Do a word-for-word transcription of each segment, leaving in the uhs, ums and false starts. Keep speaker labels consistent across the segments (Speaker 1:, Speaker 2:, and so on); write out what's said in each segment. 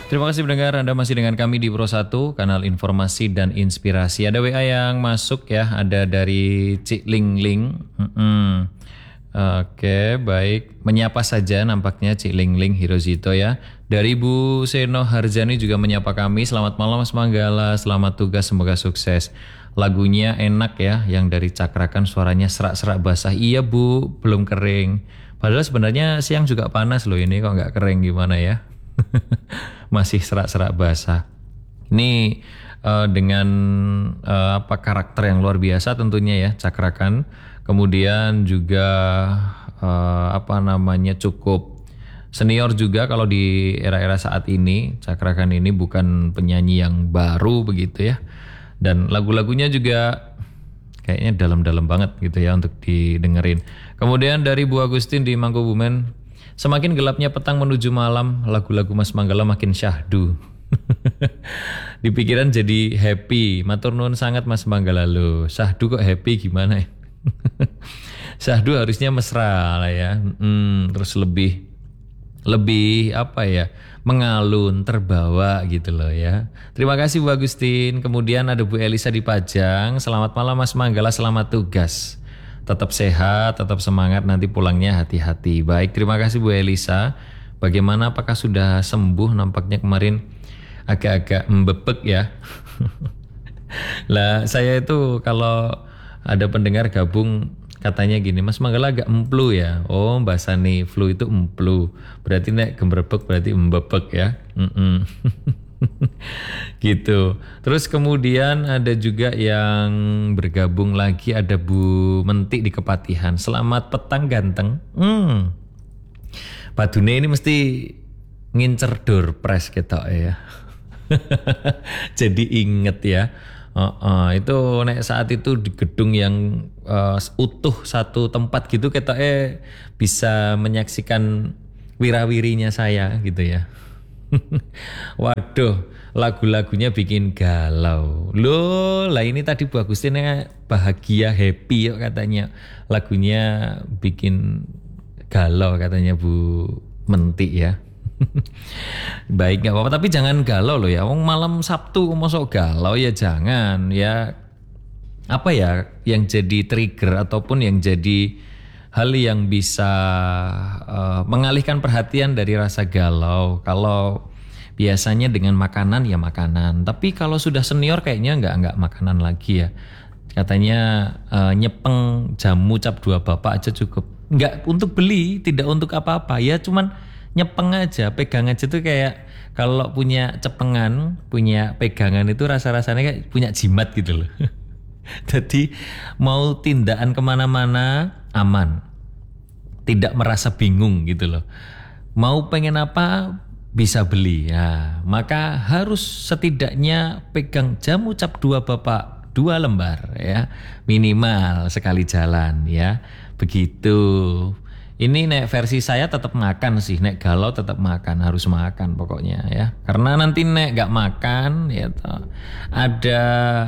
Speaker 1: Terima kasih pendengar, Anda masih dengan kami di Pro satu, kanal informasi dan inspirasi. Ada W A yang masuk ya, ada dari Cik Ling Ling. Mm-mm. Oke, baik. Menyapa saja nampaknya Cik Ling Ling Hirozito ya. Dari Bu Seno Harjani juga menyapa kami. Selamat malam Mas Manggala, selamat tugas, semoga sukses. Lagunya enak ya, yang dari Cakrakan suaranya serak-serak basah. Iya Bu, belum kering. Padahal sebenarnya siang juga panas loh ini, kok nggak kering gimana ya? Masih serak-serak basah. Ini uh, dengan uh, apa karakter yang luar biasa tentunya ya, Cakrakan. Kemudian juga uh, apa namanya cukup senior juga kalau di era-era saat ini. Cakrakan ini bukan penyanyi yang baru begitu ya. Dan lagu-lagunya juga kayaknya dalam-dalam banget gitu ya untuk didengerin. Kemudian dari Bu Agustin di Mangkubumen, semakin gelapnya petang menuju malam, lagu-lagu Mas Manggala makin syahdu. Di pikiran jadi happy. Matur nuwun sangat Mas Manggala lo. Syahdu kok happy gimana ya? Syahdu harusnya mesra lah ya. Hmm, terus lebih lebih apa ya? Mengalun, terbawa gitu loh ya. Terima kasih Bu Agustin. Kemudian ada Bu Elisa di Pajang. Selamat malam Mas Manggala, selamat tugas. Tetap sehat, tetap semangat, nanti pulangnya hati-hati. Baik, terima kasih Bu Elisa. Bagaimana, apakah sudah sembuh? Nampaknya kemarin agak-agak membebek ya. Lah saya itu kalau ada pendengar gabung katanya gini, Mas Manggala agak emplu ya. Oh, bahasa nih flu itu emplu. Berarti nek gembrebek berarti membebek ya. Mm-mm. Gitu. Terus kemudian ada juga yang bergabung lagi, ada Bu Mentik di Kepatihan. Selamat petang ganteng. Hmm. Pak Dune ini mesti ngincer door prize ketok ya. Jadi inget ya. Uh, uh, itu nek saat itu di gedung yang uh, utuh satu tempat gitu kita eh bisa menyaksikan wirawirinya saya gitu ya. Waduh, lagu-lagunya bikin galau. Loh, lah ini tadi Bu Agustinnya bahagia, happy yuk katanya. Lagunya bikin galau katanya Bu Mentik ya. Baik, nggak apa-apa, tapi jangan galau loh ya. Wong malam Sabtu masuk galau ya jangan ya. Apa ya yang jadi trigger ataupun yang jadi hal yang bisa uh, mengalihkan perhatian dari rasa galau. Kalau biasanya dengan makanan ya makanan. Tapi kalau sudah senior kayaknya nggak nggak makanan lagi ya. Katanya uh, nyepeng jamu cap dua bapak aja cukup. Nggak untuk beli, tidak untuk apa-apa ya, cuman nyepeng aja, pegang aja tuh kayak kalau punya cepengan, punya pegangan itu rasa-rasanya kayak punya jimat gitu loh. Jadi mau tindakan kemana-mana aman, tidak merasa bingung gitu loh. Mau pengen apa bisa beli ya, maka harus setidaknya pegang jamu cap dua bapak dua lembar ya, minimal sekali jalan ya, begitu. Ini nek versi saya tetap makan sih, nek galau tetap makan, harus makan pokoknya ya. Karena nanti nek gak makan ya toh, ada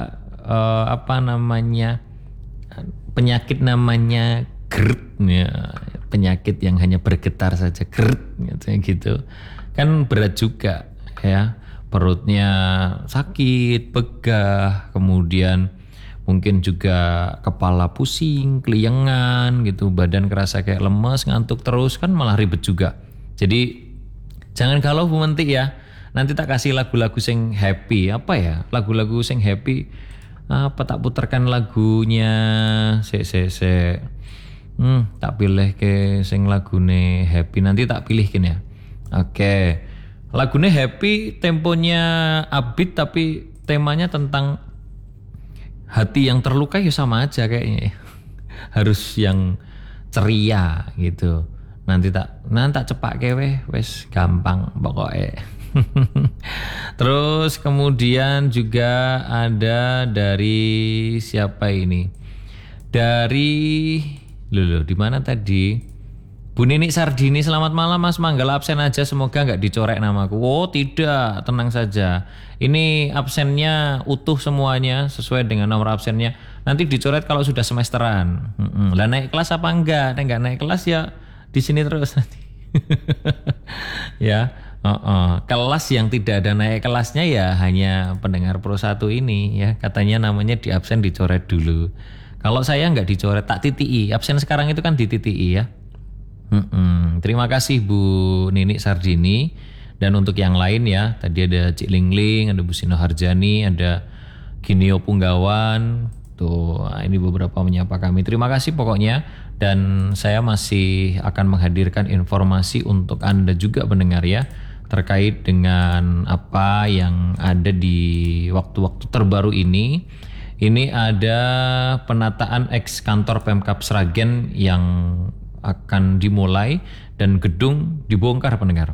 Speaker 1: uh, apa namanya penyakit namanya GERD ya, penyakit yang hanya bergetar saja, GERD gitu. Kan berat juga ya, perutnya sakit, begah, kemudian mungkin juga kepala pusing, keliengan gitu, badan kerasa kayak lemes, ngantuk terus, kan malah ribet juga. Jadi jangan galau Bu Mentik ya. Nanti tak kasih lagu-lagu sing happy. Apa ya? Lagu-lagu sing happy. Apa tak putarkan lagunya? Se se se. Hmm, tak pilih ke sing lagune happy. Nanti tak pilihkin ya. Oke. Lagune happy, temponya upbeat tapi temanya tentang hati yang terluka ya sama aja kayaknya. Harus yang ceria gitu. Nanti tak nanti tak cepak kewe wes gampang pokoknya. Terus kemudian juga ada dari siapa ini? Dari lulu di mana tadi? Bu Nini Sardini, selamat malam Mas Manggala, absen aja semoga nggak dicorek namaku. Oh tidak, tenang saja. Ini absennya utuh semuanya sesuai dengan nomor absennya. Nanti dicoret kalau sudah semesteran. Mm-mm. Lah naik kelas apa enggak? Nah, enggak naik kelas ya di sini terus nanti. Ya, Oh, oh. Kelas yang tidak ada naik kelasnya ya hanya pendengar Pro satu ini ya. Katanya namanya di absen dicoret dulu. Kalau saya nggak dicoret, tak titik. Absen sekarang itu kan di titik ya. Mm-mm. Terima kasih Bu Nini Sardini. Dan untuk yang lain ya, tadi ada Cik Lingling, ada Bu Sino Harjani, ada Ginio Punggawan. Tuh, ini beberapa menyapa kami. Terima kasih pokoknya. Dan saya masih akan menghadirkan informasi untuk Anda juga pendengar ya, terkait dengan apa yang ada di waktu-waktu terbaru ini. Ini ada penataan ex kantor Pemkab Sragen yang akan dimulai dan gedung dibongkar pendengar.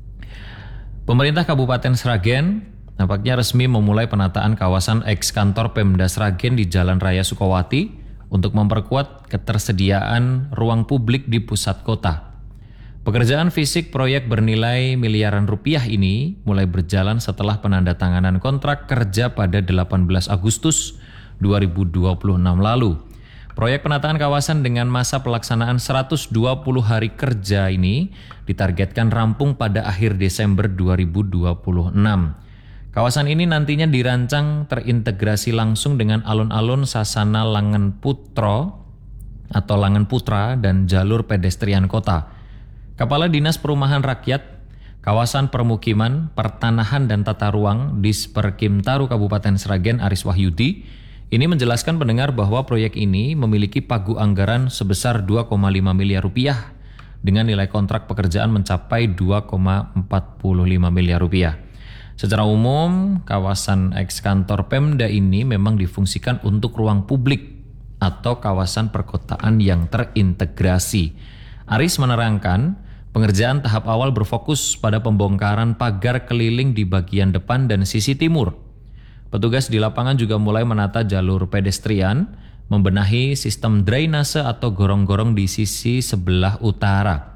Speaker 1: Pemerintah Kabupaten Sragen nampaknya resmi memulai penataan kawasan ex kantor Pemda Sragen di Jalan Raya Sukowati untuk memperkuat ketersediaan ruang publik di pusat kota. Pekerjaan fisik proyek bernilai miliaran rupiah ini mulai berjalan setelah penandatanganan kontrak kerja pada delapan belas Agustus dua ribu dua puluh enam lalu. Proyek penataan kawasan dengan masa pelaksanaan seratus dua puluh hari kerja ini ditargetkan rampung pada akhir Desember dua ribu dua puluh enam. Kawasan ini nantinya dirancang terintegrasi langsung dengan alun-alun Sasana Langen Putro atau Langen Putra dan jalur pedestrian kota. Kepala Dinas Perumahan Rakyat, Kawasan Permukiman, Pertanahan dan Tata Ruang Disperkimtaru Kabupaten Sragen Aris Wahyudi ini menjelaskan pendengar bahwa proyek ini memiliki pagu anggaran sebesar dua koma lima miliar rupiah dengan nilai kontrak pekerjaan mencapai dua koma empat lima miliar rupiah. Secara umum, kawasan ex kantor Pemda ini memang difungsikan untuk ruang publik atau kawasan perkotaan yang terintegrasi. Aris menerangkan, pengerjaan tahap awal berfokus pada pembongkaran pagar keliling di bagian depan dan sisi timur. Petugas di lapangan juga mulai menata jalur pedestrian, membenahi sistem drainase atau gorong-gorong di sisi sebelah utara,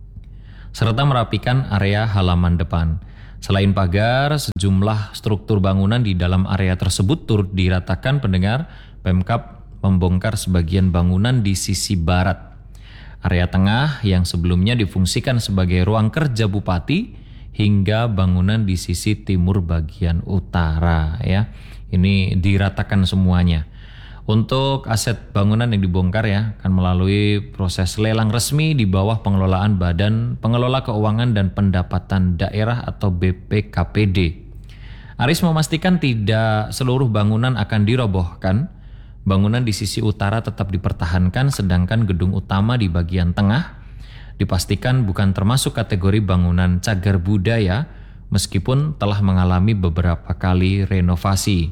Speaker 1: serta merapikan area halaman depan. Selain pagar, sejumlah struktur bangunan di dalam area tersebut turut diratakan pendengar. Pemkab membongkar sebagian bangunan di sisi barat. Area tengah yang sebelumnya difungsikan sebagai ruang kerja bupati hingga bangunan di sisi timur bagian utara ya. Ini diratakan semuanya. Untuk aset bangunan yang dibongkar ya akan melalui proses lelang resmi di bawah pengelolaan Badan Pengelola Keuangan dan Pendapatan Daerah atau B P K P D. Aris memastikan tidak seluruh bangunan akan dirobohkan. Bangunan di sisi utara tetap dipertahankan sedangkan gedung utama di bagian tengah dipastikan bukan termasuk kategori bangunan cagar budaya meskipun telah mengalami beberapa kali renovasi.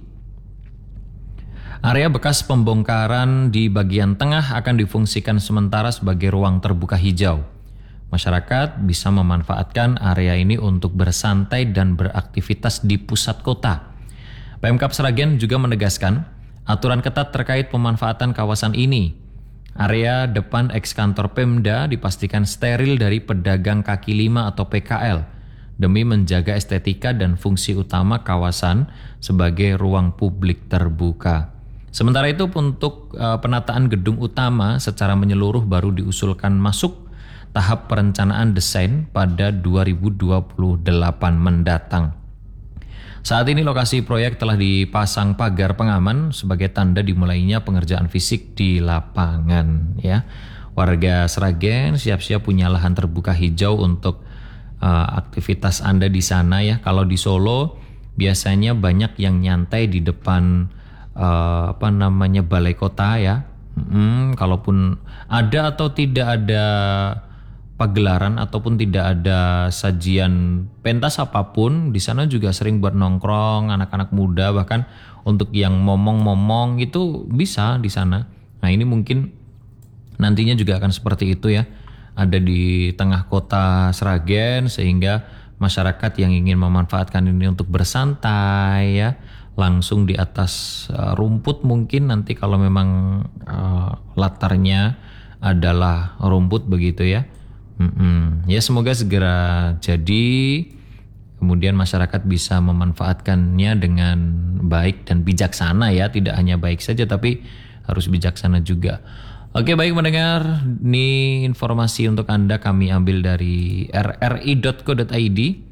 Speaker 1: Area bekas pembongkaran di bagian tengah akan difungsikan sementara sebagai ruang terbuka hijau. Masyarakat bisa memanfaatkan area ini untuk bersantai dan beraktivitas di pusat kota. Pemkab Sragen juga menegaskan aturan ketat terkait pemanfaatan kawasan ini. Area depan ex kantor Pemda dipastikan steril dari pedagang kaki lima atau P K L demi menjaga estetika dan fungsi utama kawasan sebagai ruang publik terbuka. Sementara itu untuk uh, penataan gedung utama secara menyeluruh baru diusulkan masuk tahap perencanaan desain pada dua ribu dua puluh delapan mendatang. Saat ini lokasi proyek telah dipasang pagar pengaman sebagai tanda dimulainya pengerjaan fisik di lapangan ya. Warga Sragen siap-siap punya lahan terbuka hijau untuk uh, aktivitas Anda di sana ya. Kalau di Solo biasanya banyak yang nyantai di depan uh, apa namanya balai kota ya. Hmm, kalaupun ada atau tidak ada pagelaran ataupun tidak ada sajian pentas apapun, di sana juga sering buat nongkrong anak-anak muda, bahkan untuk yang momong-momong itu bisa di sana. Nah, ini mungkin nantinya juga akan seperti itu ya. Ada di tengah kota Sragen sehingga masyarakat yang ingin memanfaatkan ini untuk bersantai ya, langsung di atas uh, rumput mungkin nanti kalau memang uh, latarnya adalah rumput begitu ya. Mm-mm. Ya semoga segera jadi, kemudian masyarakat bisa memanfaatkannya dengan baik dan bijaksana ya, tidak hanya baik saja tapi harus bijaksana juga. Oke baik mendengar, ini informasi untuk Anda kami ambil dari r r i dot co dot i d.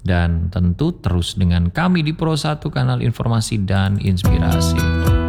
Speaker 1: Dan tentu terus dengan kami di Pro satu, kanal informasi dan inspirasi.